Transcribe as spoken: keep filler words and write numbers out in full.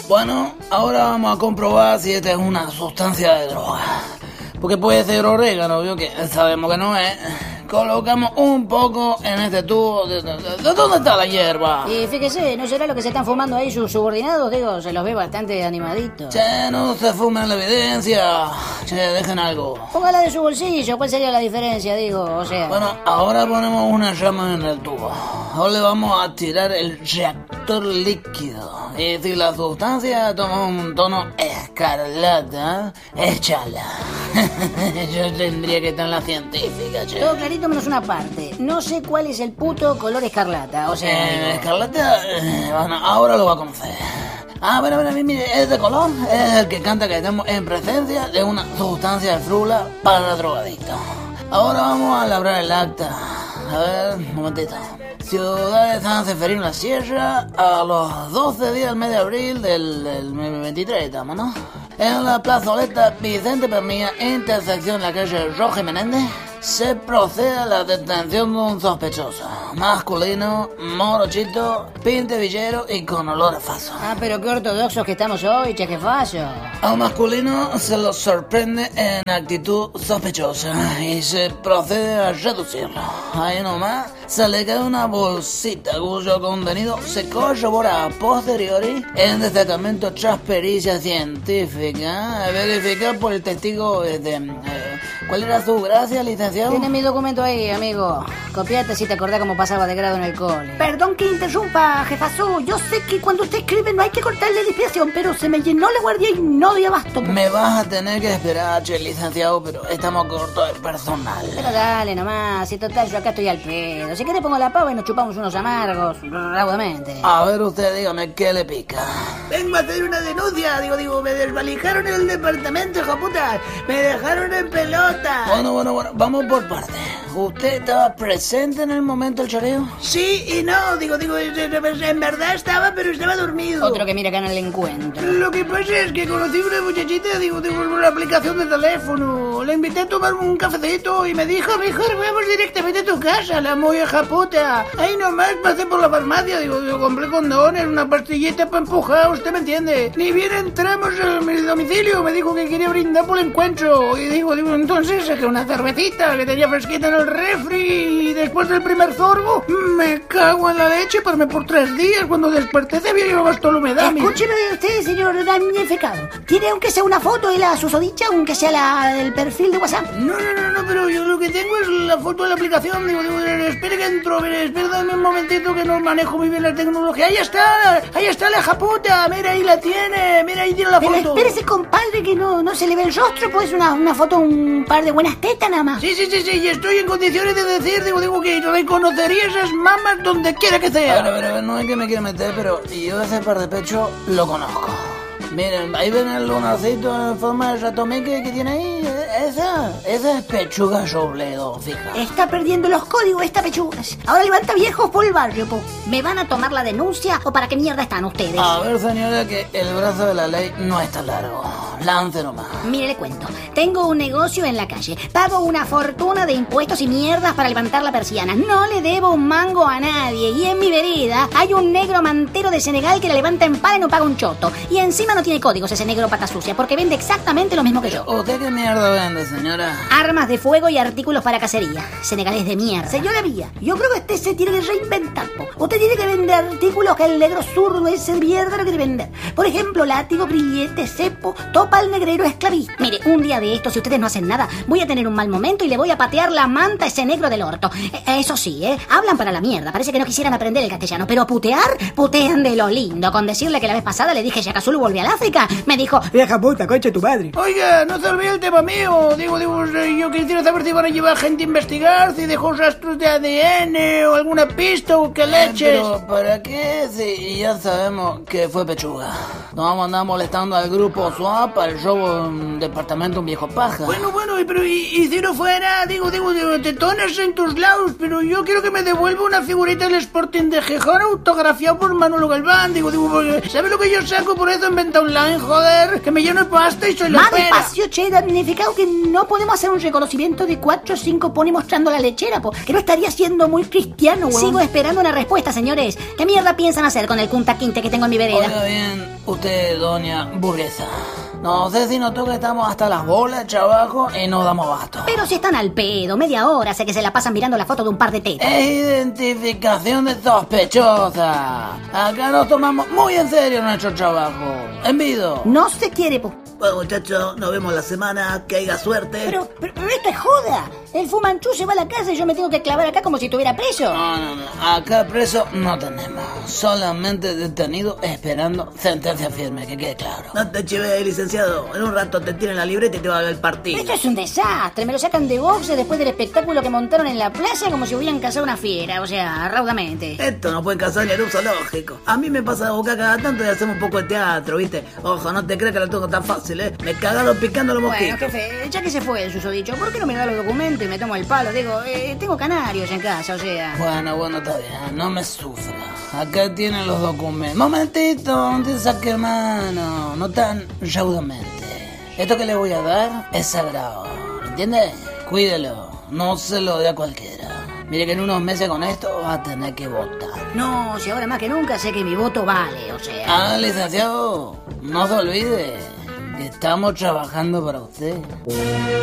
Bueno, ahora vamos a comprobar si esta es una sustancia de droga. Porque puede ser orégano, ¿vio? Que sabemos que no es. Colocamos un poco en este tubo. ¿De, de, de, de dónde está la hierba? Y fíjese, ¿no será lo que se están fumando ahí sus subordinados? Digo, se los ve bastante animaditos. Che, no se fumen la evidencia. Che, dejen algo. Póngala de su bolsillo, ¿cuál sería la diferencia? Digo, o sea... Bueno, ahora ponemos una llama en el tubo. Ahora le vamos a tirar el reactor líquido. Y si la sustancia toma un tono escarlata, échala. Yo tendría que estar en la científica, che. Todo clarito menos una parte. No sé cuál es el puto color escarlata, o sea... Eh, escarlata, eh, bueno, ahora lo va a conocer. Ah, bueno, bueno, mire, este color es el que canta que estamos en presencia de una sustancia de frula para drogadictos. Ahora vamos a labrar el acta. A ver, un momentito. Ciudad de San Seferino La Sierra, a los doce días del mes de abril del, del veintitrés, estamos, ¿no? En la plazoleta Vicente Pernilla, intersección de la calle Roge Menéndez, se procede a la detención de un sospechoso, masculino, morochito, pinte villero y con olor a faso. Ah, pero qué ortodoxos que estamos hoy, che, qué fallo. Al masculino se lo sorprende en actitud sospechosa y se procede a reducirlo. Ahí nomás se le queda una bolsita cuyo contenido se corrobora a posteriori en destacamento tras pericia científica, verificada por el testigo de... Eh, ¿Cuál era su gracia, licenciado? Tiene mi documento ahí, amigo. Copiate si te acordás cómo pasaba de grado en el cole. Perdón que interrumpa, jefazo. Yo sé que cuando usted escribe no hay que cortarle la inspiración, pero se me llenó la guardia y no doy abasto. Me vas a tener que esperar, che, licenciado, pero estamos cortos de personal. Pero dale nomás, si total yo acá estoy al pedo. Si querés pongo la pava y nos chupamos unos amargos, raudamente. A ver usted, dígame, ¿qué le pica? Vengo a hacer una denuncia, digo, digo, me desvalijaron el departamento, hijo puta. Me dejaron en pelota. Bueno, bueno, bueno, vamos por partes. ¿Usted estaba presente en el momento del choreo? Sí y no, digo, digo, en verdad estaba, pero estaba dormido. Otro que mira acá en el encuentro. Lo que pasa es que conocí una muchachita, digo, digo, por una aplicación de teléfono. La invité a tomar un cafecito y me dijo, mejor vamos directamente a tu casa, la muy hija puta. Ahí nomás pasé por la farmacia, digo, digo, compré condones, una pastillita para empujar, usted me entiende. Ni bien entramos a mi domicilio, me dijo que quería brindar por el encuentro. Y digo, digo, entonces saqué una cervecita que tenía fresquita en el refri y después del primer sorbo, me cago en la leche, parme por tres días. Cuando desperté se había llevado hasta la humedad. Escúcheme usted, señor damnificado. ¿Tiene aunque sea una foto de la susodicha, aunque sea la del perfil de WhatsApp? No, no, no, no, pero yo lo que tengo es la foto de la aplicación. Digo, digo, espere que entro, espere, dame un momentito que no manejo muy bien la tecnología. Ahí está, ahí está la hija puta, mira, ahí la tiene, mira, ahí tiene la pero foto. Espérese, compadre, que no, no se le ve el rostro, pues una, una foto, un par de buenas tetas nada más. Sí, sí, sí, sí, y estoy en condiciones de decir, digo, digo que reconocería esas mamas donde quiera que sea. A ver, a ver, a ver, no es que me quiera meter, pero yo ese par de pecho lo conozco. Miren, ahí ven el lunarcito en forma de ratomeque que tiene ahí. Esa, esa es pechuga Robledo, fija. Está perdiendo los códigos esta pechugas. Ahora levanta viejos por el barrio, po. ¿Me van a tomar la denuncia o para qué mierda están ustedes? A ver, señora, que el brazo de la ley no está largo. Lance nomás. Mire, le cuento. Tengo un negocio en la calle. Pago una fortuna de impuestos y mierdas para levantar la persiana. No le debo un mango a nadie. Y en mi vereda hay un negro mantero de Senegal que la levanta en pala y no paga un choto. Y encima no tiene códigos ese negro pata sucia, porque vende exactamente lo mismo que yo. ¿Usted qué mierda vende, señora? Armas de fuego y artículos para cacería. Senegalés de mierda. Señora mía, yo creo que usted se tiene que reinventar, po. Usted tiene que vender artículos que el negro zurdo ese mierda no quiere vender. Por ejemplo, látigo, grillete, cepo, topa al negrero esclavista. Mire, un día de esto, si ustedes no hacen nada, voy a tener un mal momento y le voy a patear la manta a ese negro del orto. Eh, eso sí, ¿eh? Hablan para la mierda. Parece que no quisieran aprender el castellano, pero putear, putean de lo lindo. Con decirle que la vez pasada le dije Shaka Zulu volvió al África, me dijo, vieja puta, concha tu madre. Oiga, no se olvide el tema mío. Digo, digo, yo quisiera saber si van a llevar gente a investigar, si dejó rastros de A D N o alguna pista o qué leches. Pero, ¿para qué? Si ya sabemos que fue pechuga. Nos vamos a andar molestando al grupo SWAP para el robo de un departamento un viejo paja. Bueno, bueno, pero y, y si no fuera, digo, digo, digo, tetones en tus lados, pero yo quiero que me devuelva una figurita del Sporting de Gijón autografiado por Manolo Galván, digo, digo, porque ¿sabes lo que yo saco por eso en venta online, joder? Que me lleno de pasta y soy la Más pera. despacio, che, damnificado, que no podemos hacer un reconocimiento de cuatro o cinco pone mostrando la lechera, po, que no estaría siendo muy cristiano, weón. Sigo esperando una respuesta, señores. ¿Qué mierda piensan hacer con el Kunta Quinte que tengo en mi vereda? Oiga bien, usted, doña burguesa. No sé si notó que estamos hasta las bolas, chavajo, y no damos basto. Pero si están al pedo, media hora, sé que se la pasan mirando la foto de un par de tetas. Es identificación de sospechosa. Acá nos tomamos muy en serio nuestro trabajo. Envido. No se quiere, po. Bueno, muchachos, nos vemos la semana, que haya suerte. Pero, pero, pero esto es joda. El Fumanchu se va a la casa y yo me tengo que clavar acá como si estuviera preso. No, no, no. Acá preso no tenemos. Solamente detenido esperando sentencia firme, que quede claro. No te chives, licenciado. En un rato te tiran la libreta y te va a ver el partido. Esto es un desastre. Me lo sacan de boxe después del espectáculo que montaron en la plaza como si hubieran cazado una fiera. O sea, raudamente. Esto no puede casar ni en un zoológico. A mí me pasa de boca cada tanto y hacemos un poco de teatro, ¿viste? Ojo, no te creas que lo tengo tan fácil, ¿eh? Me cagaron picando los mosquitos. Bueno, jefe, ya que se fue el susodicho, ¿por qué no me da los documentos y me tomo el palo? Digo, eh, tengo canarios en casa, o sea... Bueno, bueno, está bien, no me sufra. Acá tienen los documentos. Momentito, no te saque mano, no tan raudamente. Esto que le voy a dar es sagrado, ¿entiende? Cuídelo, no se lo dé a cualquiera. Mire que en unos meses con esto va a tener que votar. No, si ahora más que nunca sé que mi voto vale, o sea... Ah, licenciado, no se olvide que estamos trabajando para usted.